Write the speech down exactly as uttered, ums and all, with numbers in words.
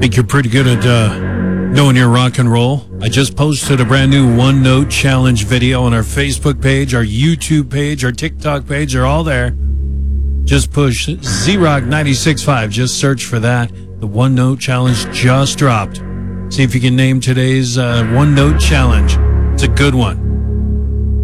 Think you're pretty good at uh, knowing your rock and roll? I just posted a brand new One Note Challenge video on our Facebook page, our YouTube page, our TikTok page. They're all there. Just push Z-Rock ninety-six point five. Just search for that. The One Note Challenge just dropped. See if you can name today's uh, One Note Challenge. It's a good one.